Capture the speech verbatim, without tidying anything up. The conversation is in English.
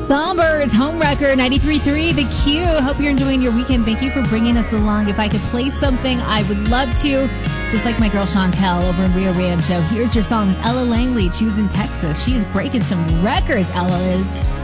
Songbirds, home record, ninety-three point three, The Q. Hope you're enjoying your weekend. Thank you for bringing us along. If I could play something, I would love to. Just like my girl Chantel over in Rio Rancho. Here's your song, Ella Langley, Choosing Texas. She is breaking some records, Ella is.